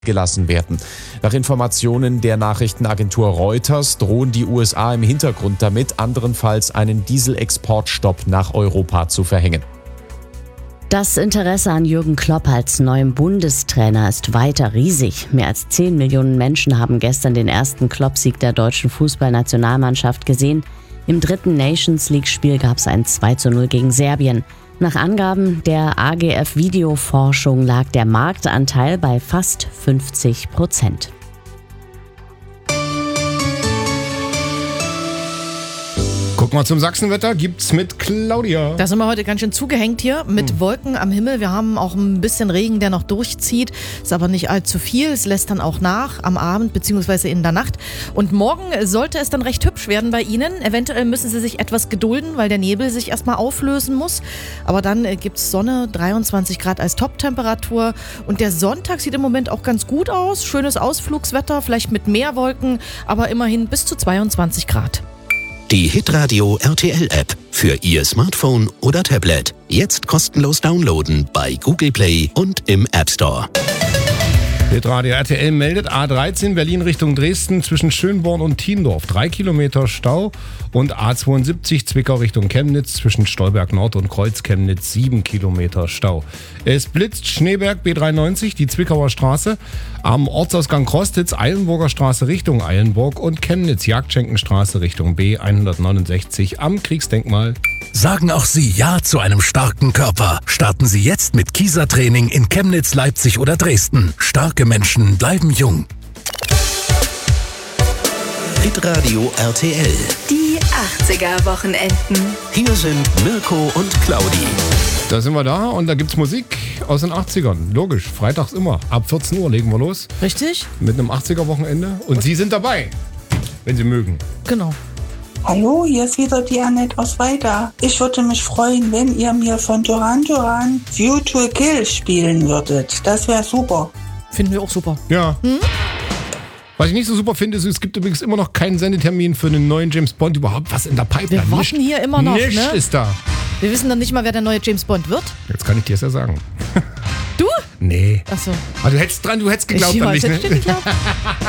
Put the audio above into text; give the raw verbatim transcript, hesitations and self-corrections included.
gelassen werden. Nach Informationen der Nachrichtenagentur Reuters drohen die U S A im Hintergrund damit, anderenfalls einen Dieselexportstopp nach Europa zu verhängen. Das Interesse an Jürgen Klopp als neuem Bundestrainer ist weiter riesig. Mehr als zehn Millionen Menschen haben gestern den ersten Klopp-Sieg der deutschen Fußballnationalmannschaft gesehen. Im dritten Nations-League-Spiel gab es ein zwei zu null gegen Serbien. Nach Angaben der A G F Videoforschung lag der Marktanteil bei fast fünfzig Prozent. Gucken wir zum Sachsenwetter, gibt's mit Claudia. Da sind wir heute ganz schön zugehängt hier mit hm. Wolken am Himmel. Wir haben auch ein bisschen Regen, der noch durchzieht. Ist aber nicht allzu viel. Es lässt dann auch nach am Abend bzw. in der Nacht. Und morgen sollte es dann recht hübsch werden bei Ihnen. Eventuell müssen Sie sich etwas gedulden, weil der Nebel sich erstmal auflösen muss. Aber dann gibt's Sonne, dreiundzwanzig Grad als Toptemperatur. Und der Sonntag sieht im Moment auch ganz gut aus. Schönes Ausflugswetter, vielleicht mit mehr Wolken, aber immerhin bis zu zweiundzwanzig Grad. Die Hitradio R T L-App für Ihr Smartphone oder Tablet. Jetzt kostenlos downloaden bei Google Play und im App Store. Hitradio R T L meldet A dreizehn Berlin Richtung Dresden zwischen Schönborn und Thiendorf. Drei Kilometer Stau. Und A zweiundsiebzig Zwickau Richtung Chemnitz zwischen Stolberg Nord und Kreuz Chemnitz. Sieben Kilometer Stau. Es blitzt Schneeberg B dreiundneunzig, die Zwickauer Straße. Am Ortsausgang Krostitz Eilenburger Straße Richtung Eilenburg und Chemnitz Jagdschenkenstraße Richtung B hundertneunundsechzig am Kriegsdenkmal. Sagen auch Sie Ja zu einem starken Körper. Starten Sie jetzt mit Kieser-Training in Chemnitz, Leipzig oder Dresden. Starke Menschen bleiben jung. Hitradio R T L. Die achtziger-Wochenenden. Hier sind Mirko und Claudi. Da sind wir da und da gibt's Musik aus den achtzigern. Logisch, freitags immer. Ab vierzehn Uhr legen wir los. Richtig? Mit einem achtziger-Wochenende. Und Sie sind dabei, wenn Sie mögen. Genau. Hallo, hier ist wieder die Annette aus Weida. Ich würde mich freuen, wenn ihr mir von Duran Duran View to a Kill spielen würdet. Das wäre super. Finden wir auch super. Ja. Hm? Was ich nicht so super finde, ist, es gibt übrigens immer noch keinen Sendetermin für einen neuen James Bond. Überhaupt was in der Pipeline. Wir warten hier immer noch, Nichts ne? ist da. Wir wissen dann nicht mal, wer der neue James Bond wird. Jetzt kann ich dir das ja sagen. Du? Nee. Ach so. Aber du hättest dran, du hättest geglaubt ich an weiß, mich, ne? hättest du geglaubt.